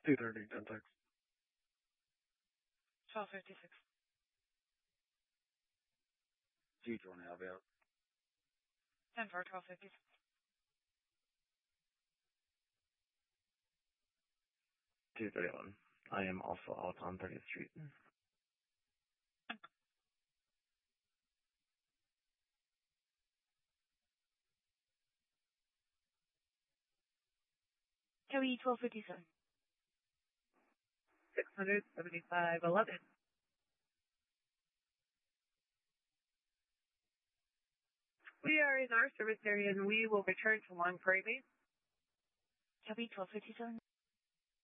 230, Dentex. 1256. 220, I'll be out. 10 for 1256. 231. I am also out on 30th Street. Kelly 1257. 675.11. We are in our service area and we will return to Long Prairie Base. Kelly 1257.